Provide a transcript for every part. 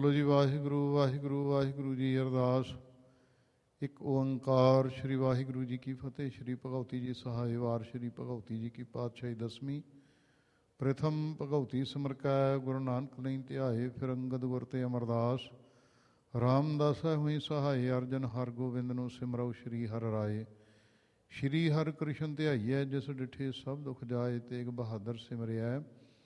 ਬੋਲੋ ਜੀ ਵਾਹਿਗੁਰੂ ਵਾਹਿਗੁਰੂ ਵਾਹਿਗੁਰੂ ਜੀ। ਅਰਦਾਸ। ਇੱਕ ਓੰਕਾਰ। ਸ਼੍ਰੀ ਵਾਹਿਗੁਰੂ ਜੀ ਕੀ ਫਤਿਹ। ਸ਼੍ਰੀ ਭਗਉਤੀ ਜੀ ਸਹਾਇ ਵਾਰ। ਸ਼੍ਰੀ ਭਗਉਤੀ ਜੀ ਕੀ ਪਾਤਸ਼ਾਹੀ ਦਸਵੀਂ। ਪ੍ਰਥਮ ਭਗਉਤੀ ਸਿਮਰ ਕੈ ਗੁਰੂ ਨਾਨਕ ਨਹੀਂ ਧਿਆਏ। ਫਿਰ ਅੰਗਦ ਗੁਰ ਤੇ ਅਮਰਦਾਸ। ਰਾਮਦਾਸਾ ਹੋਈ ਸਹਾਏ। ਅਰਜਨ ਹਰ ਗੋਬਿੰਦ ਨੂੰ ਸਿਮਰਉ ਸ਼੍ਰੀ ਹਰਿ ਰਾਏ। ਸ਼੍ਰੀ ਹਰਿ ਕ੍ਰਿਸ਼ਨ ਧਿਆਈਐ ਜਿਸ ਡਿਠੇ ਸਭ ਦੁਖ ਜਾਏ। ਤੇਗ ਬਹਾਦਰ ਸਿਮਰਿਐ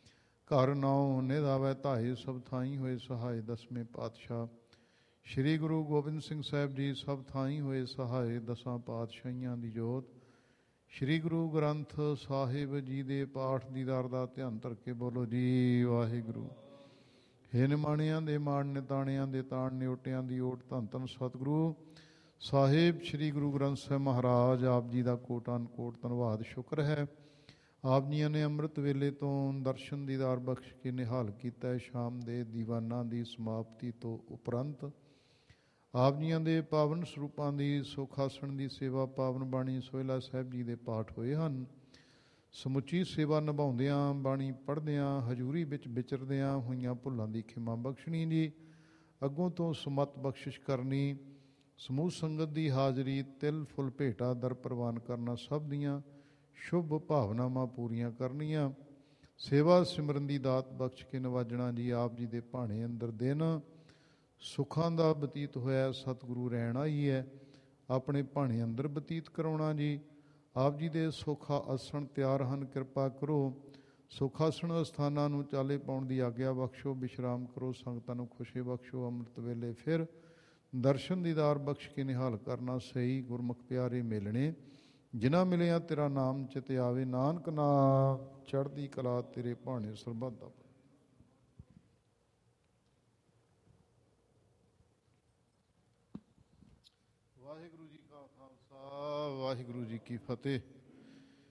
ਘਰ ਨਾਉ ਨਿਧਾਵੈ ਧਾਏ। ਸਭ ਥਾਈ ਹੋਏ ਸਹਾਏ ਦਸਵੇਂ ਪਾਤਸ਼ਾਹ। ਸ਼੍ਰੀ ਗੁਰੂ ਗੋਬਿੰਦ ਸਿੰਘ ਸਾਹਿਬ ਜੀ ਸਭ ਥਾਈ ਹੋਏ ਸਹਾਏ। ਦਸਾਂ ਪਾਤਸ਼ਾਹੀਆਂ ਦੀ ਜੋਤ। ਸ਼੍ਰੀ ਗੁਰੂ ਗ੍ਰੰਥ ਸਾਹਿਬ ਜੀ ਦੇ ਪਾਠ ਦੀਦਾਰ ਦਾ ਧਿਆਨ ਧਰ ਕੇ ਬੋਲੋ ਜੀ ਵਾਹਿਗੁਰੂ। ਹੇ ਨਿਮਾਣਿਆਂ ਦੇ ਮਾਣ ਨਿਤਾਣਿਆਂ ਦੇ ਤਾਣ ਨਿਓਟਿਆਂ ਦੀ ਓਟ। ਧੰਨ ਧੰਨ ਸਤਿਗੁਰੂ ਸਾਹਿਬ ਸ਼੍ਰੀ ਗੁਰੂ ਗ੍ਰੰਥ ਸਾਹਿਬ ਮਹਾਰਾਜ ਆਪ ਜੀ ਦਾ ਕੋਟਾਨ ਕੋਟ ਧੰਨਵਾਦ ਸ਼ੁਕਰ ਹੈ। ਆਪ ਜੀਆਂ ਨੇ ਅੰਮ੍ਰਿਤ ਵੇਲੇ ਤੋਂ ਦਰਸ਼ਨ ਦੀਦਾਰ ਬਖਸ਼ ਕੇ ਨਿਹਾਲ ਕੀਤਾ। ਸ਼ਾਮ ਦੇ ਦੀਵਾਨਾਂ ਦੀ ਸਮਾਪਤੀ ਤੋਂ ਉਪਰੰਤ ਆਪ ਜੀਆਂ ਦੇ ਪਾਵਨ ਸਰੂਪਾਂ ਦੀ ਸੁਖਾਸਣ ਦੀ ਸੇਵਾ, ਪਾਵਨ ਬਾਣੀ ਸੋਹਿਲਾ ਸਾਹਿਬ ਜੀ ਦੇ ਪਾਠ ਹੋਏ ਹਨ। ਸਮੁੱਚੀ ਸੇਵਾ ਨਿਭਾਉਂਦਿਆਂ, ਬਾਣੀ ਪੜ੍ਹਦਿਆਂ, ਹਜ਼ੂਰੀ ਵਿੱਚ ਵਿਚਰਦਿਆਂ ਹੋਈਆਂ ਭੁੱਲਾਂ ਦੀ ਖਿਮਾ ਬਖਸ਼ਣੀ ਜੀ। ਅੱਗੋਂ ਤੋਂ ਸਮਤ ਬਖਸ਼ਿਸ਼ ਕਰਨੀ। ਸਮੂਹ ਸੰਗਤ ਦੀ ਹਾਜ਼ਰੀ, ਤਿਲ ਫੁੱਲ ਭੇਟਾ ਦਰ ਪ੍ਰਵਾਨ ਕਰਨਾ। ਸਭ ਦੀਆਂ ਸ਼ੁਭ ਭਾਵਨਾਵਾਂ ਪੂਰੀਆਂ ਕਰਨੀਆਂ। ਸੇਵਾ ਸਿਮਰਨ ਦੀ ਦਾਤ ਬਖਸ਼ ਕੇ ਨਵਾਜਣਾ ਜੀ। ਆਪ ਜੀ ਦੇ ਭਾਣੇ ਅੰਦਰ ਦਿਨ ਸੁੱਖਾਂ ਦਾ ਬਤੀਤ ਹੋਇਆ। ਸਤਿਗੁਰੂ ਰਹਿਣ ਆਈ ਹੈ ਆਪਣੇ ਭਾਣੇ ਅੰਦਰ ਬਤੀਤ ਕਰਾਉਣਾ ਜੀ। ਆਪ ਜੀ ਦੇ ਸੁੱਖ ਆਸਣ ਤਿਆਰ ਹਨ। ਕਿਰਪਾ ਕਰੋ ਸੁੱਖ ਆਸਣ ਅਸਥਾਨਾਂ ਨੂੰ ਚਾਲੇ ਪਾਉਣ ਦੀ ਆਗਿਆ ਬਖਸ਼ੋ। ਵਿਸ਼ਰਾਮ ਕਰੋ ਸੰਗਤਾਂ ਨੂੰ ਖੁਸ਼ੀ ਬਖਸ਼ੋ। ਅੰਮ੍ਰਿਤ ਵੇਲੇ ਫਿਰ ਦਰਸ਼ਨ ਦੀਦਾਰ ਬਖਸ਼ ਕੇ ਨਿਹਾਲ ਕਰਨਾ। ਸਹੀ ਗੁਰਮੁਖ ਪਿਆਰੇ ਮਿਲਣੇ ਜਿਨ੍ਹਾਂ ਮਿਲਿਆ ਤੇਰਾ ਨਾਮ ਚਿਤ ਆਵੇ। ਨਾਨਕ ਨਾਮ ਚੜ੍ਹਦੀ ਕਲਾ ਤੇਰੇ ਭਾਣੇ ਸਰਬੱਤ ਦਾ। ਵਾਹਿਗੁਰੂ ਜੀ ਕਾ ਖਾਲਸਾ ਵਾਹਿਗੁਰੂ ਜੀ ਕੀ ਫਤਿਹ।